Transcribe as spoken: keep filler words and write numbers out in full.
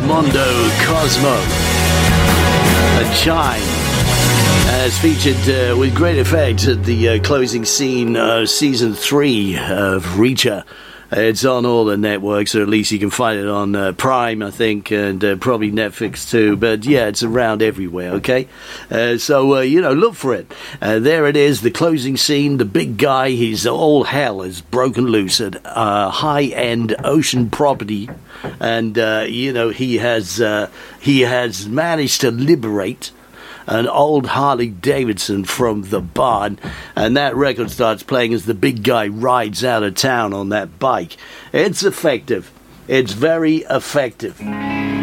Mondo Cosmo. A chime as featured uh, with great effect at the uh, closing scene of season three of Reacher. It's on all the networks, or at least you can find it on uh, Prime, I think, and uh, probably Netflix too. But yeah, it's around everywhere, okay? Uh, so, uh, you know, look for it. Uh, there it is, the closing scene. The big guy, he's all hell has broken loose at uh, high-end ocean property. And, uh, you know, he has, uh, he has managed to liberate an old Harley Davidson from the barn, and that record starts playing as the big guy rides out of town on that bike. It's effective. It's very effective.